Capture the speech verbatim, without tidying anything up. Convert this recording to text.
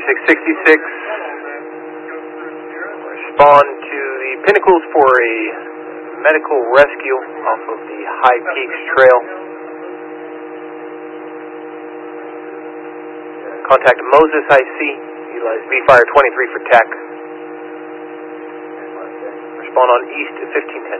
six sixty-six. Respond to the Pinnacles for a medical rescue off of the High Peaks Trail. Contact Moses I C. Utilize V-Fire twenty-three for T A C. Respond on east to fifteen ten.